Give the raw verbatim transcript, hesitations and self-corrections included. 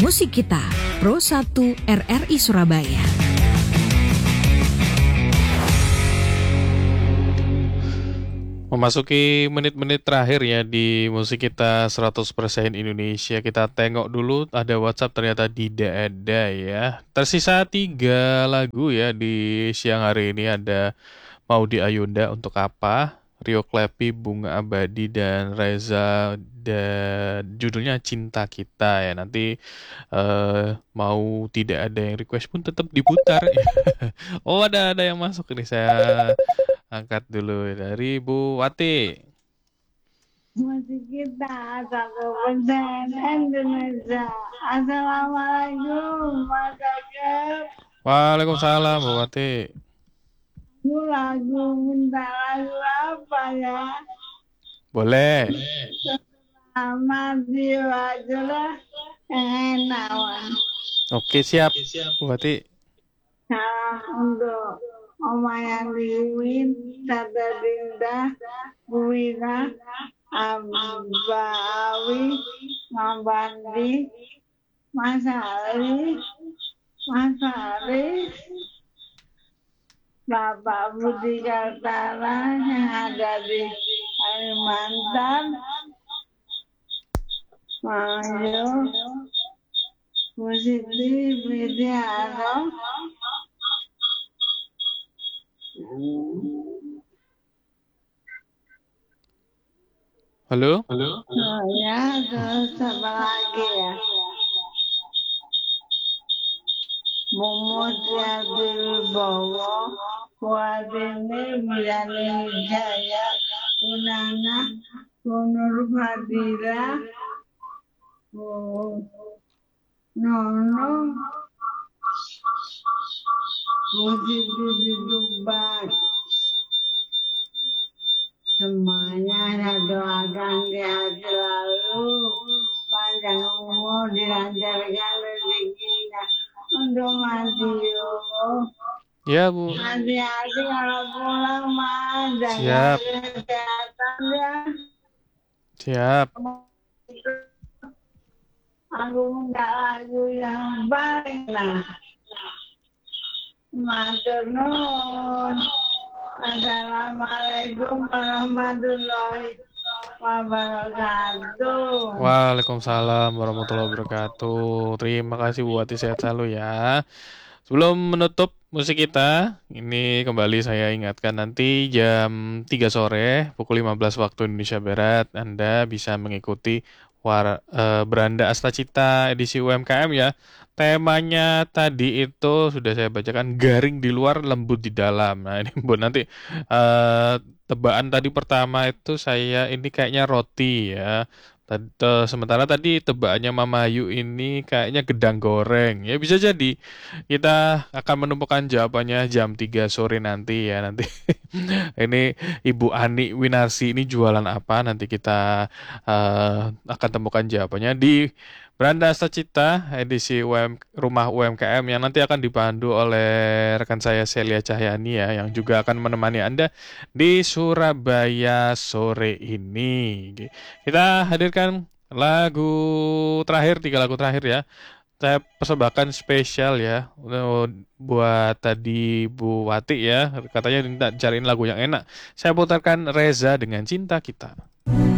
Musik Kita, Pro satu R R I Surabaya. Memasuki menit-menit terakhir ya di Musik Kita seratus persen Indonesia. Kita tengok dulu, ada WhatsApp ternyata tidak ada ya. Tersisa tiga lagu ya di siang hari ini. Ada Maudy Ayunda, Untuk Apa, Rio Klepi, Bunga Abadi, dan Reza, dan judulnya Cinta Kita ya. Nanti eh, mau tidak ada yang request pun tetap diputar. Oh, ada ada yang masuk ini, saya angkat dulu dari Bu Wati. Musik Kita satu persen Indonesia. Assalamualaikum Mas Akep. Waalaikumsalam Bu Wati. Ini lagu minta lagu apa ya? Boleh. Sama jiwa jelas yang enak. Wak. Oke, siap Bu Wati. Salam untuk Oma yang diwin, Tata Dinda, Bu Wina, Abah Awi, Mas Bandi, Mas Ali, Mas Ali, Bapak Budi Kartara yang ada di Kalimantan, Mayo, Bu Siti Widiano, Halo? Halo? Oh ya, terus apa lagi ya? Mumut Yabil Bowo, Wadini Mujani Jaya, Unana, Unur Fadila, Nono, Musiti di Tuban. Semuanya saya doakan dia selalu panjang umur, dilancarkan rezekinya untuk Madiyo. Ya Bu. Hati-hati kalau pulang mah, jaga Siap. kesehatan ya. Siap. Aku minta lagu yang baik lah. Matur nuwun. Assalamualaikum warahmatullahi wabarakatuh. Waalaikumsalam warahmatullahi wabarakatuh. Terima kasih Bu Wati, sehat selalu ya. Sebelum menutup Musik Kita, ini kembali saya ingatkan nanti jam tiga sore, pukul lima belas waktu Indonesia Barat, Anda bisa mengikuti war, eh, Beranda Astacita edisi U M K M ya. Temanya tadi itu sudah saya bacakan, garing di luar, lembut di dalam. Nah ini buat nanti eh, tebaan tadi pertama itu saya ini kayaknya roti ya. Tad- te- Sementara tadi tebakannya Mama Ayu ini kayaknya gedang goreng. Ya bisa jadi kita akan menemukan jawabannya jam tiga sore nanti ya. Nanti ini Ibu Ani Winarsi ini jualan apa? Nanti kita eh, akan temukan jawabannya di Beranda Astacita edisi U M, Rumah U M K M yang nanti akan dipandu oleh rekan saya Celia Cahyani ya, yang juga akan menemani Anda di Surabaya sore ini. Kita hadirkan lagu terakhir, tiga lagu terakhir ya. Saya persembahkan spesial ya untuk buat tadi Bu Wati ya. Katanya minta cariin lagu yang enak. Saya putarkan Reza dengan Cinta Kita.